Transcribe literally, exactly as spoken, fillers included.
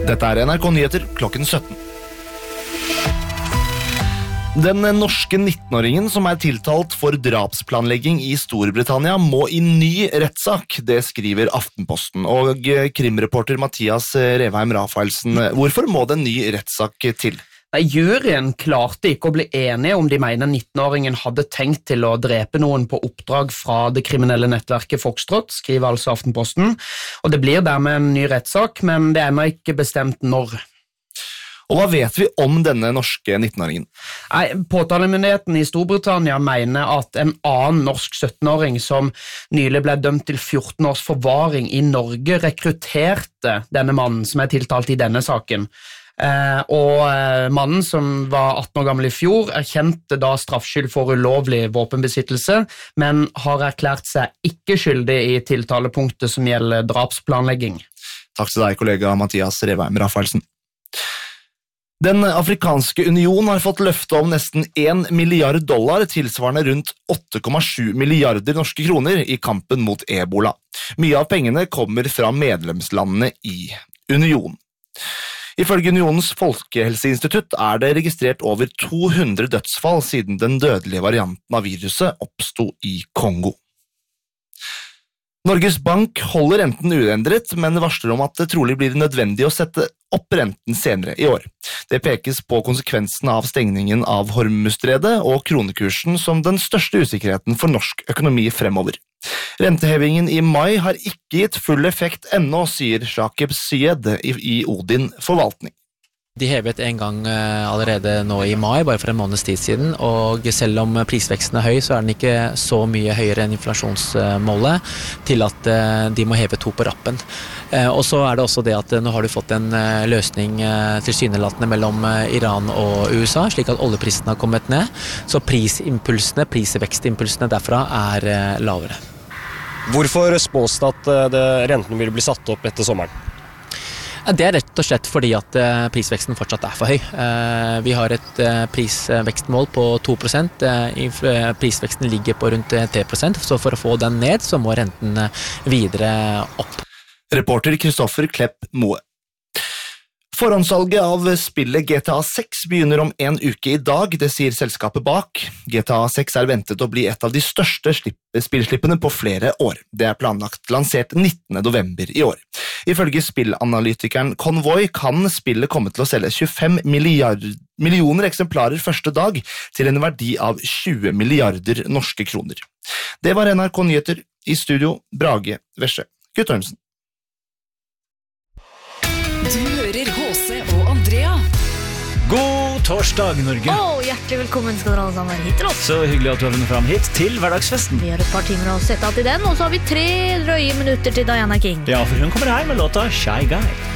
Dette er N R K Nyheter klokken sytten. Den norske nittenåringen som er tiltalt for drapsplanlegging i Storbritannia må i ny rettssak, det skriver Aftenposten. Og krimreporter Mathias Revheim Rafaelsen, hvorfor må det en ny rettssak til? Nei, juryen klarte ikke å bli enige om de mener nittenåringen hadde tenkt til å drepe noen på oppdrag fra det kriminelle nettverket Foxtrot, skriver altså Aftenposten. Og det blir dermed en ny rettssak, men det er ennå ikke bestemt når. Og hva vet vi om denne norske nittenåringen? Nei, påtalemyndigheten i Storbritannia mener at en annen norsk syttenåring som nylig ble dømt til fjorten års forvaring i Norge rekrutterte denne mannen som er tiltalt i denne saken. Eh, og eh, mannen som var atten år gammel i fjor erkjente da straffskyld for ulovlig våpenbesittelse, men har erklært seg ikke skyldig i tiltalepunktet som gjelder drapsplanlegging. Takk til deg, kollega Mathias Revheim Rafaelsen. Den afrikanske union har fått løfte om nesten en milliard dollar, tilsvarende rundt åtte komma sju milliarder norske kroner i kampen mot ebola. Mye av pengene kommer fra medlemslandene i unionen. Ifølge Unionens folkehelseinstitutt er det registrert over to hundre dødsfall siden den dødelige varianten av viruset oppstod i Kongo. Norges Bank holder renten uendret, men varsler om at det trolig blir nødvendig å sette opp renten senere i år. Det pekes på konsekvensen av stengningen av Hormuzstredet og kronekursen som den største usikkerheten for norsk økonomi fremover. Rentehevingen i mai har ikke gitt full effekt ennå, sier Shakib Syed i Odin Forvaltning. De hevet en gang allerede nå i mai, bare for en måneds tid siden, og selv om prisveksten er høy, så er den ikke så mye høyere enn inflasjonsmålet til at de må heve to på rappen. Og så er det også det at nå har du fått en løsning tilsynelatende mellom Iran og U S A, slik at oljeprisen har kommet ned, så prisimpulsene, prisvekstimpulsene derfra er lavere. Hvorfor spås det at det, renten vil bli satt opp etter sommeren? Det er rett og slett fordi at prisveksten fortsatt er for høy. Vi har et prisvekstmål på to prosent, prisveksten ligger på rundt tre prosent, så for å få den ned så må renten videre opp. Reporter Kristoffer Klepp Moe. Forhåndssalget av spillet G T A seks begynner om en uke i dag, det sier selskapet bak. G T A seks er ventet å bli et av de største spillslippene på flere år. Det er planlagt lansert nittende november i år. Ifølge spillanalytikeren Convoy kan spillet komme til å selge tjuefem millioner eksemplarer første dag til en verdi av tjue milliarder norske kroner. Det var N R K Nyheter, i studio Brage Vesje Guttormsen. Du hører H C og Andrea. God torsdag, Norge. Åh, hjertelig velkommen skal dere alle sammen være hit til oss. Så hyggelig at du har funnet fram hit til hverdagsfesten. Vi har et par timer å sette av til den, og så har vi tre drøye minutter til Diana King. Ja, for hun kommer her med låta Shy Guy.